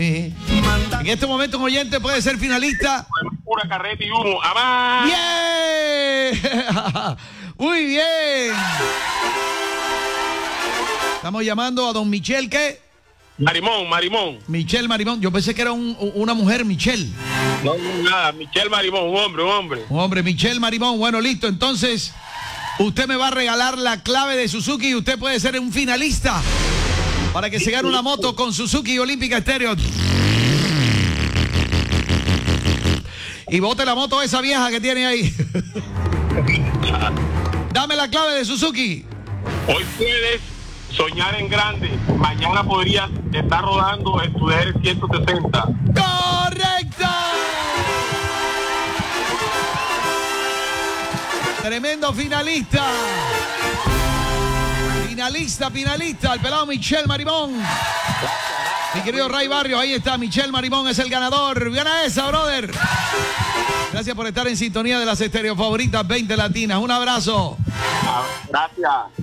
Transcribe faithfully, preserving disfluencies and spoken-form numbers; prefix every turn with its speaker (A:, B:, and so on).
A: En este momento un oyente puede ser finalista.
B: Pura carreta y humo. ¡Amá!
A: ¡Bien! Muy bien. Estamos llamando a don Michel, ¿qué?
B: Marimón, Marimón.
A: Michel Marimón. Yo pensé que era un, una mujer, Michel.
B: No, no, nada. Michel Marimón, un hombre, un hombre.
A: Un hombre, Michel Marimón. Bueno, listo. Entonces, usted me va a regalar la clave de Suzuki y usted puede ser un finalista para que se gane una moto con Suzuki Olímpica Estéreo. Y bote la moto esa vieja que tiene ahí. Dame la clave de Suzuki.
B: Hoy puedes soñar en grande. Mañana podrías estar rodando en tu D R ciento sesenta.
A: ¡Correcto! Tremendo finalista. Finalista, finalista. El pelado Michel Marimón. Mi querido Ray Barrio, ahí está. Michel Marimón es el ganador. Gana esa, brother. Gracias por estar en sintonía de las Estéreo Favoritas veinte Latinas. Un abrazo.
B: Gracias.